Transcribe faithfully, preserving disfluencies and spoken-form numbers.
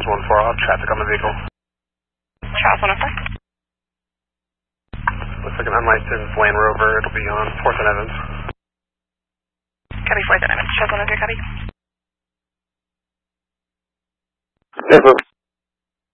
one four, I'll have traffic on the vehicle. Charles one oh four. Looks like an unlicensed Land Rover. It'll be on fourth and Evans. Copy fourth and Evans. Charles one oh three, copy. Yes, sir.